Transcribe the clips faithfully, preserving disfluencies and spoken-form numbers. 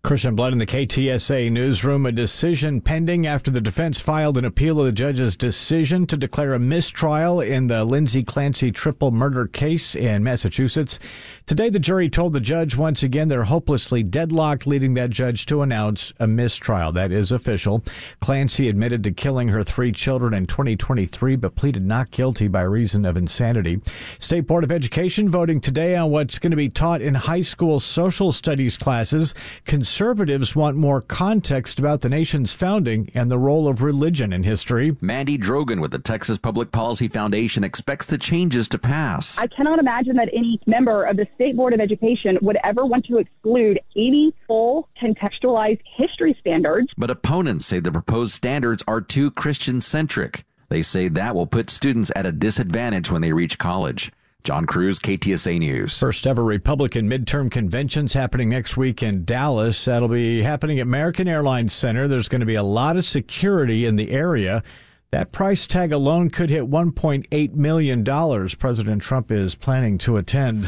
Christian Blood in the K T S A newsroom. A decision pending after the defense filed an appeal of the judge's decision to declare a mistrial in the Lindsay Clancy triple murder case in Massachusetts. Today, the jury told the judge once again they're hopelessly deadlocked, leading that judge to announce a mistrial. That is official. Clancy admitted to killing her three children in twenty twenty-three, but pleaded not guilty by reason of insanity. State Board of Education voting today on what's going to be taught in high school social studies classes. Conservatives want more context about the nation's founding and the role of religion in history. Mandy Drogan with the Texas Public Policy Foundation expects the changes to pass. I cannot imagine that any member of the State Board of Education would ever want to exclude any full contextualized history standards. But opponents say the proposed standards are too Christian-centric. They say that will put students at a disadvantage when they reach college. John Cruz, K T S A News. First ever Republican midterm conventions happening next week in Dallas. That'll be happening at American Airlines Center. There's going to be a lot of security in the area. That price tag alone could hit one point eight million dollars. President Trump is planning to attend.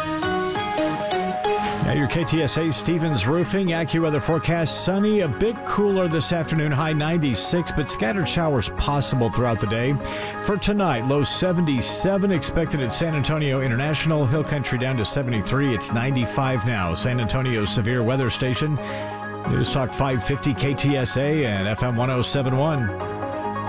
Now your K T S A Stevens Roofing AccuWeather forecast: sunny, a bit cooler this afternoon, high ninety-six, but scattered showers possible throughout the day. For tonight, low seventy-seven expected at San Antonio International. Hill Country down to seventy-three. It's ninety-five now. San Antonio Severe Weather Station. News Talk five fifty K T S A and F M one oh seven point one.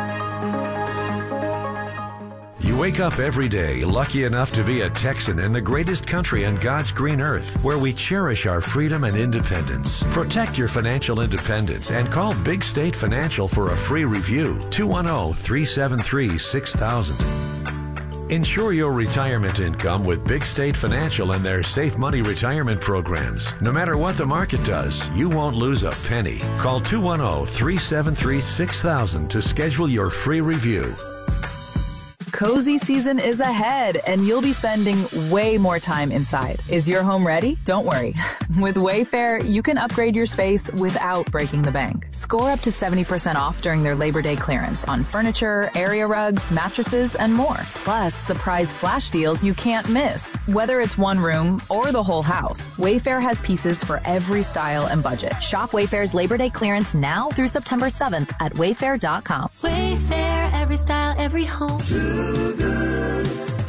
You wake up every day lucky enough to be a Texan in the greatest country on God's green earth, where we cherish our freedom and independence. Protect your financial independence and call Big State Financial for a free review. two one zero, three seven three, six thousand. Ensure your retirement income with Big State Financial and their Safe Money retirement programs. No matter what the market does, you won't lose a penny. Call two one zero, three seven three, six thousand to schedule your free review. Cozy season is ahead, and you'll be spending way more time inside. Is your home ready? Don't worry. With Wayfair, you can upgrade your space without breaking the bank. Score up to seventy percent off during their Labor Day clearance on furniture, area rugs, mattresses, and more. Plus, surprise flash deals you can't miss. Whether it's one room or the whole house, Wayfair has pieces for every style and budget. Shop Wayfair's Labor Day clearance now through September seventh at wayfair dot com. Wayfair, every style, every home. Too good,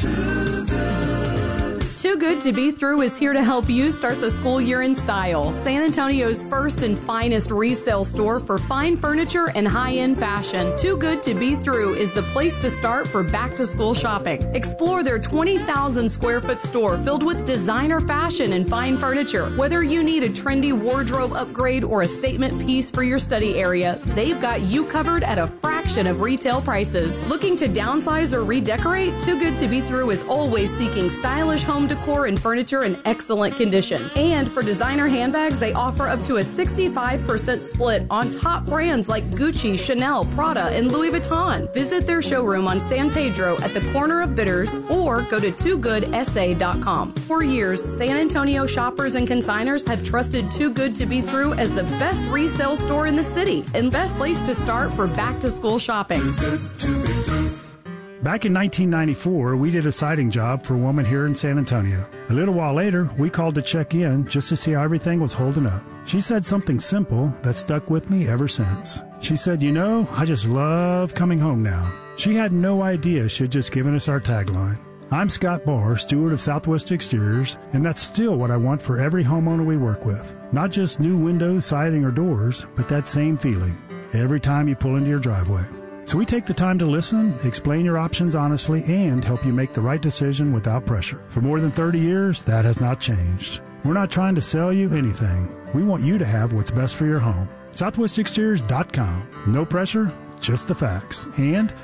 too good. Too Good to Be Through is here to help you start the school year in style. San Antonio's first and finest resale store for fine furniture and high-end fashion. Too Good to Be Through is the place to start for back-to-school shopping. Explore their twenty thousand square foot store filled with designer fashion and fine furniture. Whether you need a trendy wardrobe upgrade or a statement piece for your study area, they've got you covered at a fraction of retail prices. Looking to downsize or redecorate? Too Good to Be Through is always seeking stylish home decor and furniture in excellent condition. And for designer handbags, they offer up to a sixty-five percent split on top brands like Gucci, Chanel, Prada, and Louis Vuitton. Visit their showroom on San Pedro at the corner of Bitters or go to too good s a dot com. For years, San Antonio shoppers and consigners have trusted Too Good to Be Through as the best resale store in the city and best place to start for back-to-school shopping. Too good to be through. Back in nineteen ninety-four, we did a siding job for a woman here in San Antonio. A little while later, we called to check in just to see how everything was holding up. She said something simple that stuck with me ever since. She said, "You know, I just love coming home now." She had no idea she had just given us our tagline. I'm Scott Barr, steward of Southwest Exteriors, and that's still what I want for every homeowner we work with. Not just new windows, siding, or doors, but that same feeling every time you pull into your driveway. So we take the time to listen, explain your options honestly, and help you make the right decision without pressure. For more than thirty years, that has not changed. We're not trying to sell you anything. We want you to have what's best for your home. southwest exteriors dot com. No pressure, just the facts. And